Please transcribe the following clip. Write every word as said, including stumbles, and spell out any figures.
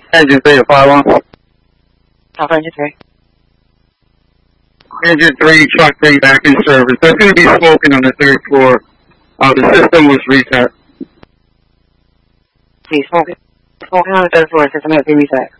Engine three to five one. Alpha engine three. Engine three, truck three back in service. There's going to be smoking on the third floor. Uh, the system was reset. See, smoking. Smoking on the third floor, system has to be reset.